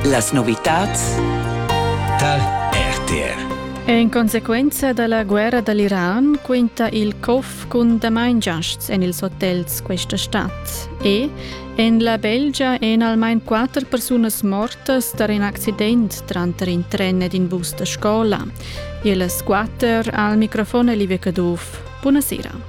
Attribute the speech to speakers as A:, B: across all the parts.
A: Las novitats
B: dal RTR.
C: In conseguenza della guerra dall'Iran, quinta il COF con damaingiasts en ils hotels questa stat. E in la Belgia en almeno 4 personas mortas dar un accident tranter in tren ed in bus da scola. E la squatter al microfono Livia Cadov. Buonasera.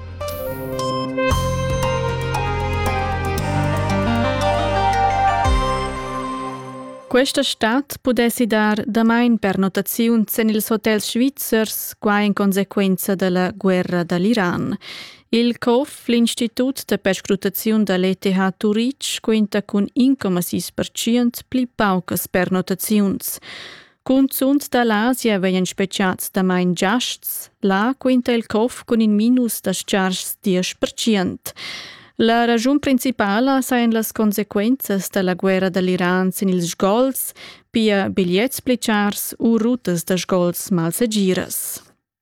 C: Questa stat pudessi dar damain per notaziuns en ils hotels svizzers qua in consequenza della guerra dall'Iran. Il COF, l'Institut de Perscrutazione dell'ETH Zurich, quinta con 1,6% pli paucas per notaziuns. Cun sunt dall'Asia veien speciats damain giasts, là quinta il COF con in minus das charges 10%. La ragione principale sain las consequenzas della guerra dall'Iran sin ils sgols, pia bigliets plicciars u rutas da sgols malsegiras.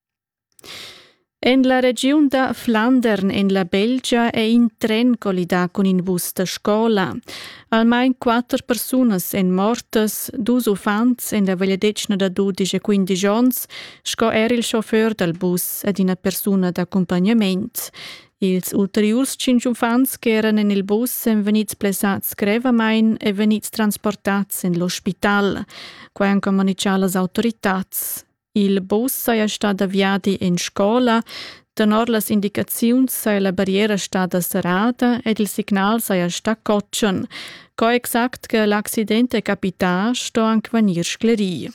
C: En la regione da Flandern en la Belgia è in tren collida con in bus da scola. Almain 4 personas en mortas, 2 ufants en la vegliadecna da 12 e 15 ans, sco era il chauffeur del bus ed una persona d'accompagnament. Ils ulteriors 5 ufants che erano nel bus sen venits plesats grevamain e venits transportats in l'ospital, qua han comunicato las autoritats. Il bus sei stat avviati in scola, tenor las indicaziuns sei la barriera stata serrata ed il signal sei stat cotschen, co exact che l'accidente capita sto anche venir scleri.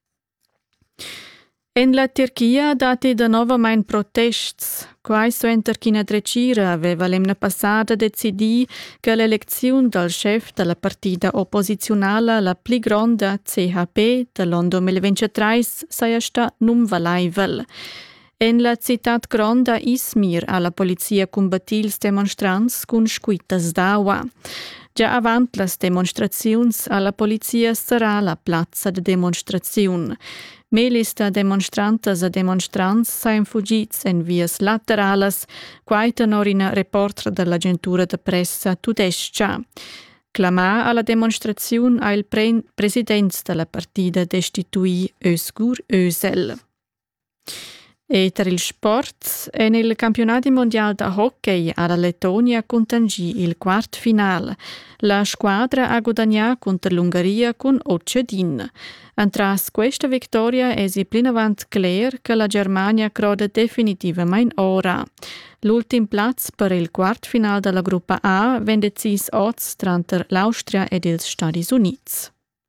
C: En la Turchia dati da novamain protests. Quai suenter china drecira aveva l'emna passata decidi che l'elezione del chef della partita opposizionale la pli gronda CHP dell'anno 2023 sia sta non valaivel. En la città gronda Izmir alla polizia combattils demonstrants con scuitas d'aua. Già avant las demonstraziuns alla polizia sarà la plazza de demonstraziun. Melis da demonstrantas e demonstrants sain fugits en vias laterales, quai tenor in reporter dell'agentura de pressa tudescia. Clamà alla demonstraziun a il presidents della partida destituì Özgur Özel. E per il sport, e nel campionato mondiale da hockey alla Lettonia contangì il quart finale. La squadra ha guadagnato contro l'Ungheria con 8-1. Tras questa vittoria è si plinavant clear che la Germania croda definitivamente ora. L'ultim plaz per il quart finale della gruppa A vende decis odds tranter l'Austria ed ils Stati Units.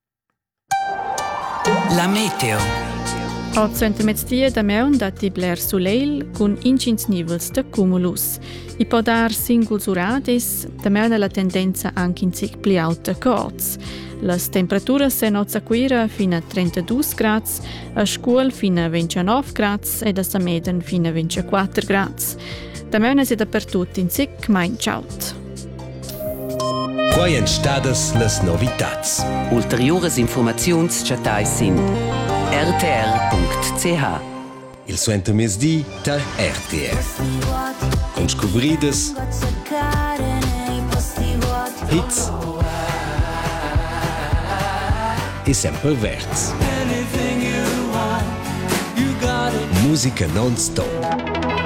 A: La meteo.
C: Od centimezdia da meun dati bler suleil con incins nivels de cumulus. I può dar singuls uradis, da meun la tendenza anche in sig pli alta coz. Las temperaturas se nozza quira fino a 32 grads, a scuol fino a 29 grads ed a Sameden fino a 24 grads. Da meun è dappertutto in sig mein ciaut.
B: Quai en stadas las novitats.
A: Ulteriores informaziuns chatais in rtr.ch.
B: Il suento mesdi dal RTR. Con scobrides, hits e sempre verts. Musica non-stop.